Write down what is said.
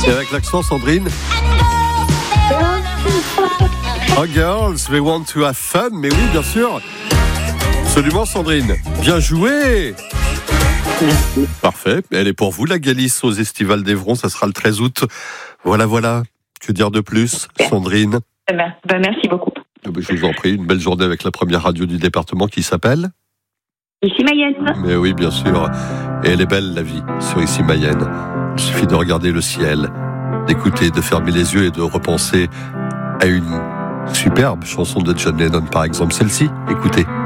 Et avec l'accent, Sandrine? Oh, girls, they want to have fun. Mais oui, bien sûr. Absolument, Sandrine. Bien joué. Parfait. Elle est pour vous, la Galice, aux Estivales d'Evron. Ça sera le 13 août. Voilà. Que dire de plus, Sandrine? Merci beaucoup. Je vous en prie. Une belle journée avec la première radio du département qui s'appelle Ici Mayenne. Mais oui, bien sûr. Et elle est belle, la vie, sur Ici Mayenne. Il suffit de regarder le ciel, d'écouter, de fermer les yeux et de repenser à une superbe chanson de John Lennon, par exemple. Celle-ci, écoutez.